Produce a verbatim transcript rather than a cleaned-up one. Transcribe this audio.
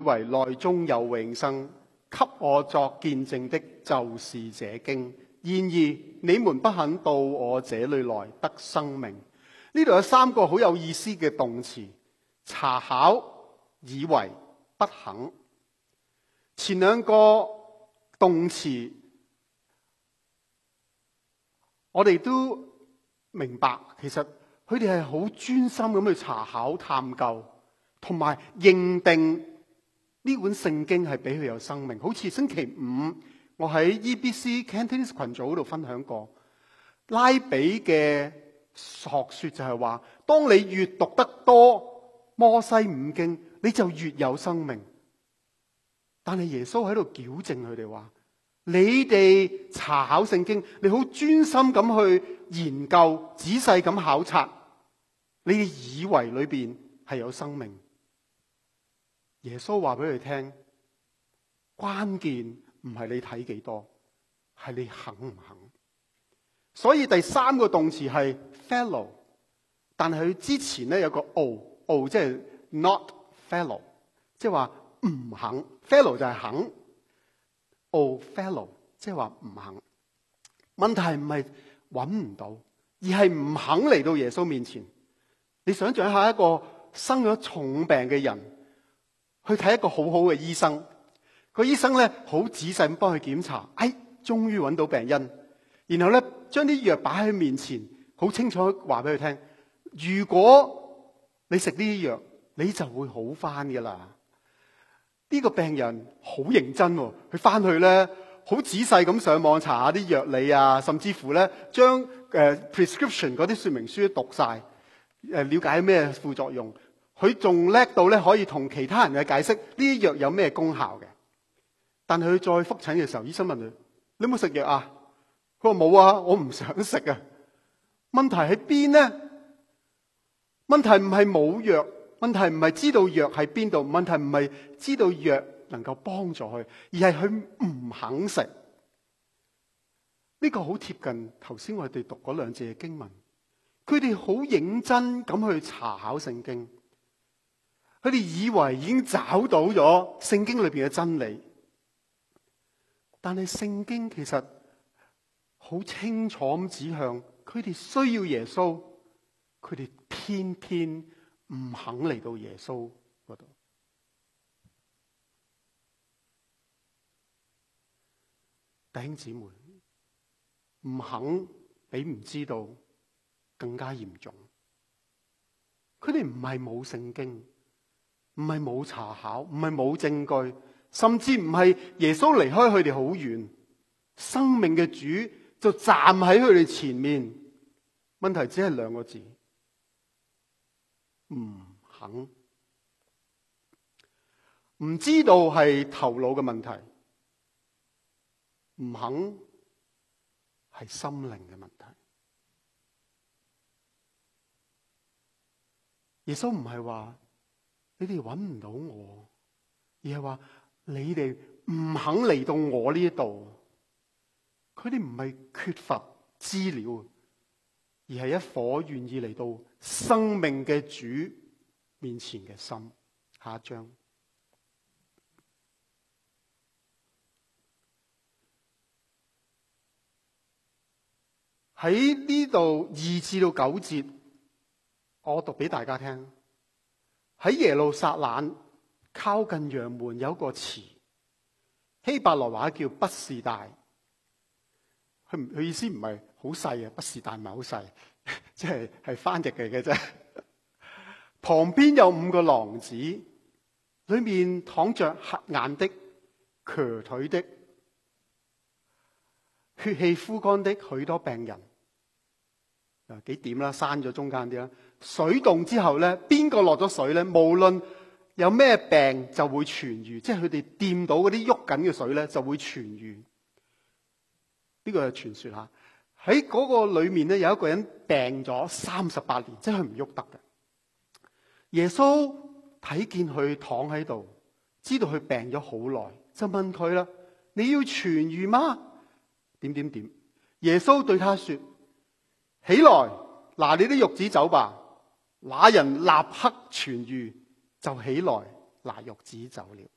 為內中有永生，給我作見證的就是這經。然而你們不肯到我這裏來得生命。呢度有三個好有意思嘅動詞：查考、以為、不肯。前兩個動詞我哋都明白，其實佢哋係好專心咁去查考、探究，同埋認定呢本聖經係俾佢有生命。好似星期五我喺 E B C Cantonese 群組嗰度分享過，拉比嘅學說就係話，當你越讀得多摩西五經，你就越有生命。但係耶穌喺度矯正佢哋話，你哋查考聖經，你好專心咁去研究，仔細咁考察，你以為裏邊係有生命。耶穌話俾佢聽，關鍵唔係你睇幾多，係你肯唔肯。所以第三個動詞係 fellow， 但係佢之前咧有個 o，o 即係 not fellow， 即係話唔肯。fellow 就係肯，o fellow 即係話唔肯。問題唔係揾唔到，而係唔肯嚟到耶穌面前。你想象一下，一個生咗重病嘅人去睇一個好好嘅醫生，個醫生咧好仔細咁幫佢檢查，哎，終於揾到病因，然後咧將啲藥擺喺佢面前，好清楚話俾佢聽，如果你食呢啲藥，你就會好翻噶啦。呢個病人好認真，佢翻去咧好仔細咁上網查下啲藥理啊，甚至乎咧將誒 prescription 嗰啲說明書讀晒，誒了解咩副作用。佢仲叻到咧可以同其他人嘅解釋呢啲藥有咩功效嘅。但係佢再復診嘅時候，醫生問佢：你有冇食藥啊？佢話冇啊，我唔想食啊。問題喺邊呢？問題唔係冇藥。問題唔係知道藥喺邊度，問題唔係知道藥能夠幫助佢，而係佢唔肯食。呢個好貼近頭先我哋讀嗰兩節嘅經文。佢哋好認真咁去查考聖經，佢哋以為已經找到咗聖經裏邊嘅真理，但係聖經其實好清楚咁指向佢哋需要耶穌，佢哋偏偏唔肯嚟到耶穌嗰度。弟兄姊妹，唔肯比唔知道更加嚴重。佢哋唔係冇聖經，唔係冇查考，唔係冇證據，甚至唔係耶穌離開佢哋好遠，生命嘅主就站喺佢哋前面。問題只係兩個字：唔肯。唔知道係頭腦嘅問題，唔肯係心靈嘅問題。耶穌唔係話你哋揾唔到我，而係話你哋唔肯嚟到我呢度。佢哋唔係缺乏資料，而係一顆願意嚟到生命嘅主面前嘅心。下一章。喺呢度二至到九節，我讀俾大家聽。喺耶路撒冷靠近羊門有一個池，希伯來話叫畢士大。佢唔佢意思唔係好細啊，畢士大唔係好細，即係係翻譯嚟嘅啫。旁邊有五個廊子，裏面躺着瞎眼的、瘸腿的、血氣枯乾的許多病人。啊，幾點啦？刪咗中間啲啦。水動之後咧，邊個落咗水咧？無論有咩病就會痊愈，即係佢哋掂到嗰啲喐緊嘅水咧，就會痊愈。呢個係傳說吓。喺嗰個裏面咧，有一個人病咗三十八年，即係佢唔喐得嘅。耶穌睇見佢躺喺度，知道佢病咗好耐，就問佢啦：你要痊愈嗎？點點點。耶穌對他說：起來，拿你的褥子走吧。那人立刻痊愈，就起來拿褥子走了。